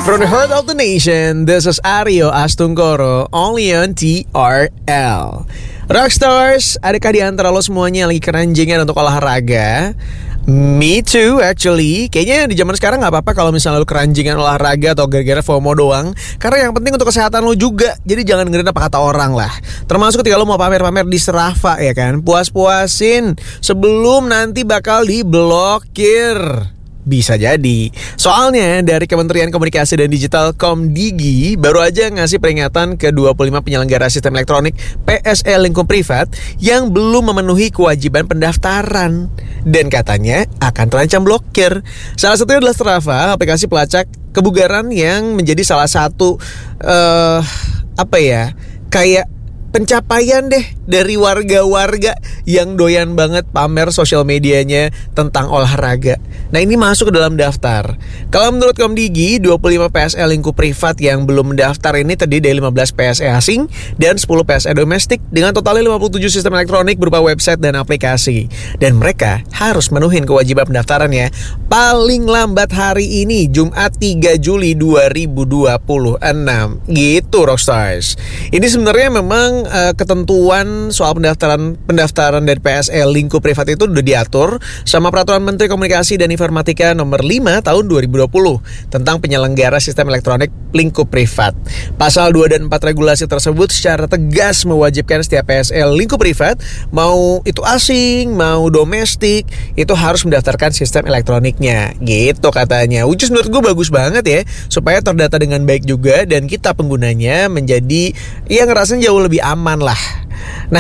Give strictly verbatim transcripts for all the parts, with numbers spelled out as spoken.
From the heart of the nation, this is Aryo Astungkoro, only on T R L. Rockstars, adakah di antara lo semuanya yang lagi keranjingan untuk olahraga? Me too actually. Kayaknya di zaman sekarang gak apa-apa kalau misalnya lo keranjingan olahraga atau gara-gara FOMO doang, karena yang penting untuk kesehatan lo juga. Jadi jangan dengerin apa kata orang lah. Termasuk ketika lo mau pamer-pamer di Strava ya kan, puas-puasin sebelum nanti bakal diblokir. Bisa jadi. Soalnya dari Kementerian Komunikasi dan Digital Komdigi baru aja ngasih peringatan ke dua puluh lima penyelenggara sistem elektronik P S E lingkup privat yang belum memenuhi kewajiban pendaftaran dan katanya akan terancam blokir. Salah satunya adalah Strava, aplikasi pelacak kebugaran yang menjadi salah satu uh, apa ya, kayak pencapaian deh dari warga-warga yang doyan banget pamer sosial medianya tentang olahraga. Nah ini masuk ke dalam daftar. Kalau menurut Komdigi, dua puluh lima P S E lingkup privat yang belum mendaftar ini terdiri dari lima belas P S E asing dan sepuluh P S E domestik dengan totalnya lima puluh tujuh sistem elektronik berupa website dan aplikasi. Dan mereka harus menuhin kewajiban pendaftarannya paling lambat hari ini, Jumat tiga Juli dua ribu dua puluh enam. Gitu Rockstars. Ini sebenarnya memang uh, ketentuan soal pendaftaran pendaftaran dari P S E lingkup privat itu udah diatur sama Peraturan Menteri Komunikasi dan Informatika nomor lima tahun dua ribu dua puluh tentang penyelenggara sistem elektronik lingkup privat. Pasal dua dan empat regulasi tersebut secara tegas mewajibkan setiap P S E lingkup privat, mau itu asing, mau domestik, itu harus mendaftarkan sistem elektroniknya. Gitu katanya. Which is menurut gue bagus banget ya, supaya terdata dengan baik juga dan kita penggunanya menjadi ya ngerasanya jauh lebih aman lah. Nah,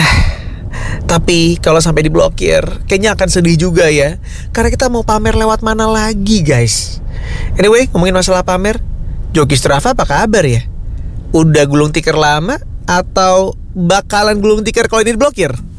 tapi kalau sampai diblokir, kayaknya akan sedih juga ya. Karena kita mau pamer lewat mana lagi guys. Anyway, ngomongin masalah pamer, Joki Strava apa kabar ya? Udah gulung tikar lama atau bakalan gulung tikar kalau ini diblokir?